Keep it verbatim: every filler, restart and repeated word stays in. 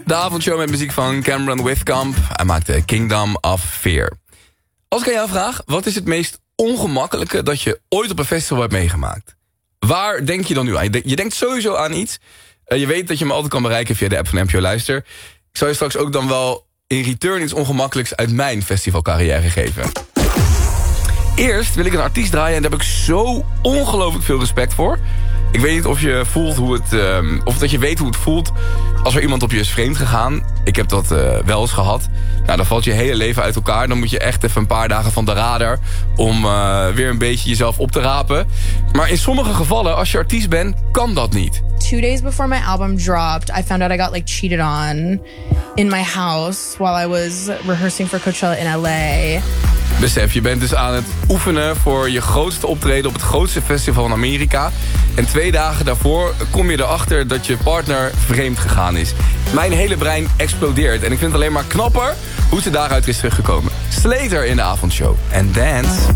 De avondshow met muziek van Cameron Withkamp. Hij maakte Kingdom of Fear. Als ik aan jou vraag, wat is het meest ongemakkelijke dat je ooit op een festival hebt meegemaakt? Waar denk je dan nu aan? Je denkt sowieso aan iets. Uh, je weet dat je me altijd kan bereiken via de app van N P O Luister. Ik zal je straks ook dan wel in return iets ongemakkelijks uit mijn festivalcarrière geven. Eerst wil ik een artiest draaien en daar heb ik zo ongelooflijk veel respect voor. Ik weet niet of je voelt hoe het, um, of dat je weet hoe het voelt als er iemand op je is vreemd gegaan. Ik heb dat uh, wel eens gehad. Nou, dan valt je hele leven uit elkaar. Dan moet je echt even een paar dagen van de radar om uh, weer een beetje jezelf op te rapen. Maar in sommige gevallen, als je artiest bent, kan dat niet. Two days before my album dropped, I found out I got like cheated on in my house while I was rehearsing for Coachella in L A. Besef, je bent dus aan het oefenen voor je grootste optreden op het grootste festival van Amerika. En twee dagen daarvoor kom je erachter dat je partner vreemd gegaan is. Mijn hele brein explodeert en ik vind het alleen maar knapper hoe ze daaruit is teruggekomen. Slater in de avondshow. En Dance.